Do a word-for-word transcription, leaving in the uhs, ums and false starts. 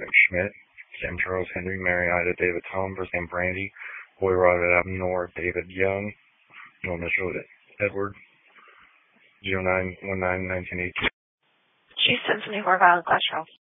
Nick Schmidt, Sam Charles Henry, Mary Ida David Tom, Sam Brandy, Boy Robert Abnor, David Young, no initial Edward, zero nine one nine nineteen eighty-two. She sends me for violent cholesterol.